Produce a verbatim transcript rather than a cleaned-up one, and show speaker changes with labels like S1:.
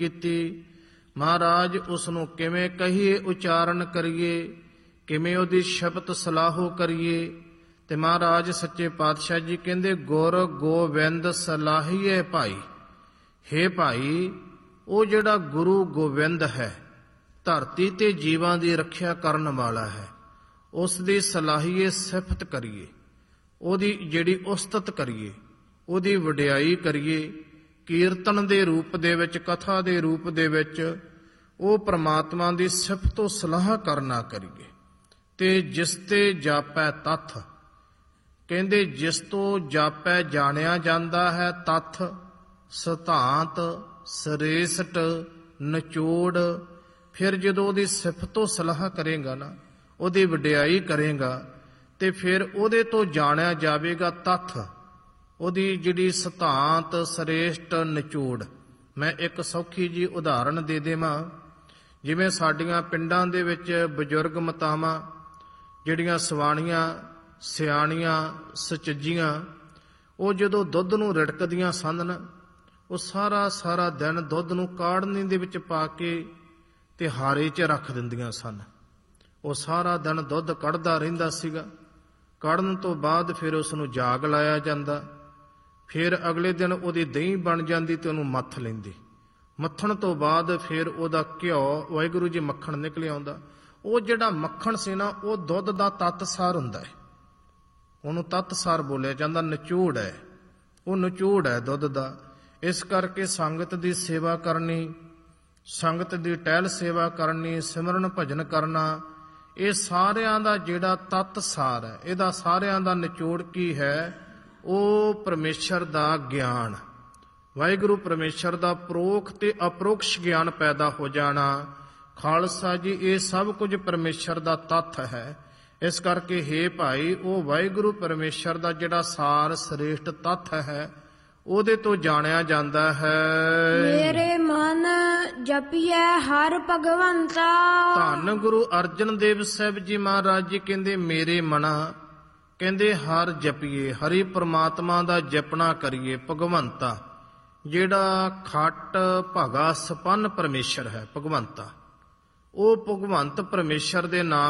S1: ਕੀਤੀ। ਮਹਾਰਾਜ ਉਸ ਨੂੰ ਕਿਵੇਂ ਕਹੀਏ, ਉਚਾਰਨ ਕਰੀਏ, ਕਿਵੇਂ ਉਹਦੀ ਸ਼ਬਦ ਸਲਾਹੋ ਕਰੀਏ। ਤੇ ਮਹਾਰਾਜ ਸੱਚੇ ਪਾਤਸ਼ਾਹ ਜੀ ਕਹਿੰਦੇ, ਗੁਰ ਗੋਬਿੰਦ ਸਲਾਹੀਏ ਭਾਈ। ਹੇ ਭਾਈ, ਉਹ ਜਿਹੜਾ ਗੁਰੂ ਗੋਬਿੰਦ ਹੈ, ਧਰਤੀ ਤੇ ਜੀਵਾਂ ਦੀ ਰੱਖਿਆ ਕਰਨ ਵਾਲਾ ਹੈ, ਉਸ ਦੀ ਸਲਾਹੀਏ, ਸਿਫਤ ਕਰੀਏ, ਉਹਦੀ ਜਿਹੜੀ ਉਸਤਤ ਕਰੀਏ, ਉਹਦੀ ਵਡਿਆਈ ਕਰੀਏ। ਕੀਰਤਨ ਦੇ ਰੂਪ ਦੇ ਵਿੱਚ, ਕਥਾ ਦੇ ਰੂਪ ਦੇ ਵਿੱਚ ਉਹ ਪ੍ਰਮਾਤਮਾ ਦੀ ਸਿਫਤੋ ਸਲਾਹ ਕਰਨਾ ਕਰੀਏ। ਤੇ ਜਿਸ ਤੇ ਜਾਪੈ ਤੱਥ, ਕਹਿੰਦੇ ਜਿਸ ਤੋਂ ਜਾਪੈ ਜਾਣਿਆ ਜਾਂਦਾ ਹੈ ਤੱਥ, ਸਿਧਾਂਤ, ਸ੍ਰੇਸ਼ਟ, ਨਿਚੋੜ। ਫਿਰ ਜਦੋਂ ਉਹਦੀ ਸਿਫਤੋ ਸਲਾਹ ਕਰੇਗਾ ਨਾ, ਉਹਦੀ ਵਡਿਆਈ ਕਰੇਗਾ, ਤੇ ਫਿਰ ਉਹਦੇ ਤੋਂ ਜਾਣਿਆ ਜਾਵੇਗਾ ਤੱਥ, ਉਹਦੀ ਜਿਹੜੀ ਸਿਧਾਂਤ, ਸ੍ਰੇਸ਼ਟ, ਨਿਚੋੜ। ਮੈਂ ਇੱਕ ਸੌਖੀ ਜੀ ਉਦਾਹਰਣ ਦੇ ਦੇਵਾਂ। ਜਿਵੇਂ ਸਾਡੀਆਂ ਪਿੰਡਾਂ ਦੇ ਵਿੱਚ ਬਜ਼ੁਰਗ ਮਾਤਾਵਾਂ, ਜਿਹੜੀਆਂ ਸਵਾਣੀਆਂ, ਸਿਆਣੀਆਂ, ਸੁਚੱਜੀਆਂ, ਉਹ ਜਦੋਂ ਦੁੱਧ ਨੂੰ ਰਿੜਕਦੀਆਂ ਸਨ ਨਾ, ਉਹ ਸਾਰਾ ਸਾਰਾ ਦਿਨ ਦੁੱਧ ਨੂੰ ਕਾੜ੍ਹਨੀ ਦੇ ਵਿੱਚ ਪਾ ਕੇ ਤੇ ਹਾਰੇ 'ਚ ਰੱਖ ਦਿੰਦੀਆਂ ਸਨ। ਉਹ ਸਾਰਾ ਦਿਨ ਦੁੱਧ ਕੱਢਦਾ ਰਹਿੰਦਾ ਸੀਗਾ। ਕੱਢਣ ਤੋਂ ਬਾਅਦ ਫਿਰ ਉਸ ਨੂੰ ਜਾਗ ਲਾਇਆ ਜਾਂਦਾ। ਫਿਰ ਅਗਲੇ ਦਿਨ ਉਹਦੀ ਦਹੀਂ ਬਣ ਜਾਂਦੀ ਤੇ ਉਹਨੂੰ ਮੱਥ ਲੈਂਦੀ। ਮੱਥਣ ਤੋਂ ਬਾਅਦ ਫਿਰ ਉਹਦਾ ਘਿਓ, ਵਾਹਿਗੁਰੂ ਜੀ, ਮੱਖਣ ਨਿਕਲ ਆਉਂਦਾ। ਉਹ ਜਿਹੜਾ ਮੱਖਣ ਸੀ ਨਾ, ਉਹ ਦੁੱਧ ਦਾ ਤੱਤਸਾਰ ਹੁੰਦਾ ਹੈ, ਉਹਨੂੰ ਤੱਤਸਾਰ ਬੋਲਿਆ ਜਾਂਦਾ, ਨਿਚੋੜ ਹੈ, ਉਹ ਨਿਚੋੜ ਹੈ ਦੁੱਧ ਦਾ। ਇਸ ਕਰਕੇ ਸੰਗਤ ਦੀ ਸੇਵਾ ਕਰਨੀ, ਸੰਗਤ ਦੀ ਟਹਿਲ ਸੇਵਾ ਕਰਨੀ, ਸਿਮਰਨ ਭਜਨ ਕਰਨਾ, ਇਹ ਸਾਰਿਆਂ ਦਾ ਜਿਹੜਾ ਤੱਤਸਾਰ ਹੈ, ਇਹਦਾ ਸਾਰਿਆਂ ਦਾ ਨਿਚੋੜ ਕੀ ਹੈ? ਉਹ ਪਰਮੇਸ਼ਰ ਦਾ ਗਿਆਨ, ਵਾਹਿਗੁਰੂ ਪਰਮੇਸ਼ਰ ਦਾ ਪ੍ਰੋਖ ਤੇ ਅਪਰੋਕਸ਼ ਗਿਆਨ ਪੈਦਾ ਹੋ ਜਾਣਾ। ਖਾਲਸਾ ਜੀ, ਇਹ ਸਭ ਕੁਝ ਪਰਮੇਸ਼ਰ ਦਾ ਤੱਥ ਹੈ। ਇਸ ਕਰਕੇ ਹੇ ਭਾਈ, ਉਹ ਵਾਹਿਗੁਰੂ ਪਰਮੇਸ਼ਰ ਦਾ ਜਿਹੜਾ ਸਾਰ ਸ੍ਰੇਸ਼ਟ ਤੱਥ ਹੈ, ਉਹਦੇ ਤੋਂ ਜਾਣਿਆ ਜਾਂਦਾ ਹੈ।
S2: ਮੇਰੇ ਮਨ ਜਪੀਐ ਹਰ ਭਗਵੰਤਾ।
S1: ਧੰਨ ਗੁਰੂ ਅਰਜਨ ਦੇਵ ਸਾਹਿਬ ਜੀ ਮਹਾਰਾਜ ਜੀ ਕਹਿੰਦੇ, ਮੇਰੇ ਮਨਾ, ਕਹਿੰਦੇ ਹਰ ਜਪੀਏ, ਹਰੀ ਪ੍ਰਮਾਤਮਾ ਦਾ ਜਪਣਾ ਕਰੀਏ। ਭਗਵੰਤਾ, ਜਿਹੜਾ ਖੱਟ ਭਗਾ ਸੰਪੰਨ ਪਰਮੇਸ਼ਰ ਹੈ, ਭਗਵੰਤਾ, ਉਹ ਭਗਵੰਤ ਪਰਮੇਸ਼ਰ ਦੇ ਨਾਮ